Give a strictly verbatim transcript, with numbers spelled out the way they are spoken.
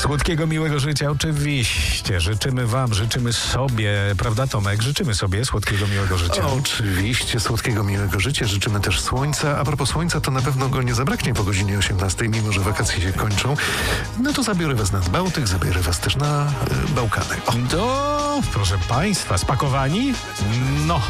Słodkiego, miłego życia oczywiście. Życzymy wam, życzymy sobie, prawda Tomek? Życzymy sobie słodkiego, miłego życia. Oczywiście, słodkiego, miłego życia. Życzymy też słońca. A propos słońca, to na pewno go nie zabraknie po godzinie osiemnastej, mimo że wakacje się kończą. No to zabiorę was nad Bałtyk, zabiorę was też na y, Bałkany. O. Do, proszę państwa, spakowani? No,